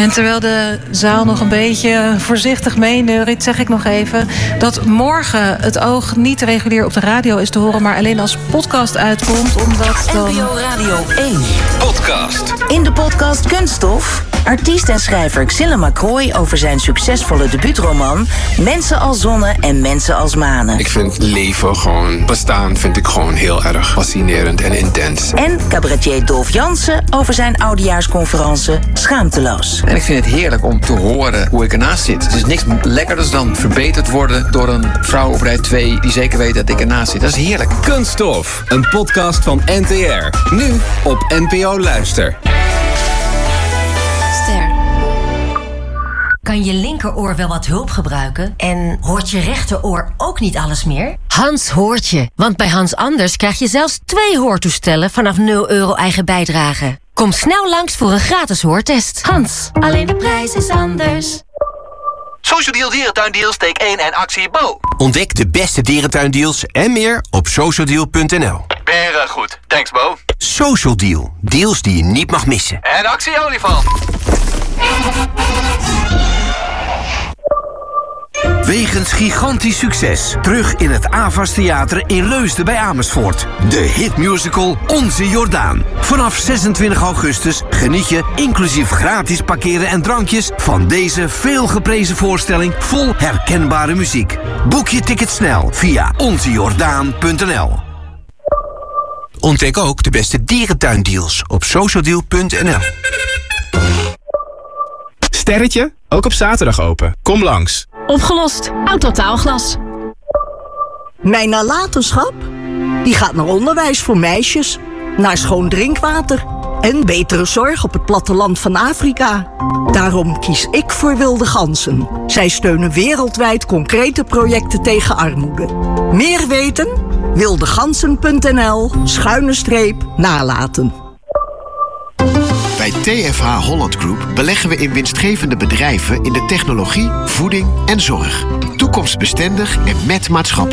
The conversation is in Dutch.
En terwijl de zaal nog een beetje voorzichtig meeneuriet, zeg ik nog even dat morgen Het Oog niet regulier op de radio is te horen, maar alleen als podcast uitkomt, omdat dan... NPO Radio 1 Podcast. In de podcast Kunststof, artiest en schrijver Xille McCroy over zijn succesvolle debuutroman Mensen als Zonnen en Mensen als Manen. Ik vind leven gewoon, bestaan vind ik gewoon heel erg fascinerend en intens. En cabaretier Dolf Jansen over zijn oudejaarsconferentie Schaamteloos. En ik vind het heerlijk om te horen hoe ik ernaast zit. Het is niks lekkerders dan verbeterd worden door een vrouw op rij 2 die zeker weet dat ik ernaast zit. Dat is heerlijk. Kunststof, een podcast van NTR. Nu op NPO Luister. Ster. Kan je linkeroor wel wat hulp gebruiken? En hoort je rechteroor ook niet alles meer? Hans hoort je. Want bij Hans Anders krijg je zelfs 2 hoortoestellen vanaf €0 eigen bijdrage. Kom snel langs voor een gratis hoortest. Hans, alleen de prijs is anders. Social Deal Dierentuindeal steek 1 en actie Bo. Ontdek de beste dierentuindeals en meer op socialdeal.nl. Berg goed. Thanks Bo. Social Deal. Deals die je niet mag missen. En actie olifant. Wegens gigantisch succes. Terug in het Avas Theater in Leusden bij Amersfoort. De hitmusical Onze Jordaan. Vanaf 26 augustus geniet je, inclusief gratis parkeren en drankjes, van deze veelgeprezen voorstelling vol herkenbare muziek. Boek je ticket snel via onzejordaan.nl. Ontdek ook de beste dierentuindeals op socialdeal.nl. Sterretje, ook op zaterdag open. Kom langs. Opgelost. Autotaalglas. Mijn nalatenschap? Die gaat naar onderwijs voor meisjes, naar schoon drinkwater en betere zorg op het platteland van Afrika. Daarom kies ik voor Wilde Ganzen. Zij steunen wereldwijd concrete projecten tegen armoede. Meer weten? wildegansen.nl/nalaten. Bij TFH Holland Group beleggen we in winstgevende bedrijven in de technologie, voeding en zorg. Toekomstbestendig en met maatschappelijk